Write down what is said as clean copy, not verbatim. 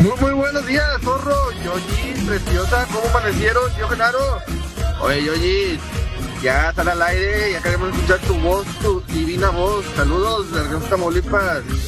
Muy buenos días, zorro. Yoyi, preciosa, ¿cómo amanecieron? Yo, Genaro. Oye, Yoyi, ya sal al aire, ya queremos escuchar tu voz, tu divina voz. Saludos de Argentino, Tamaulipas.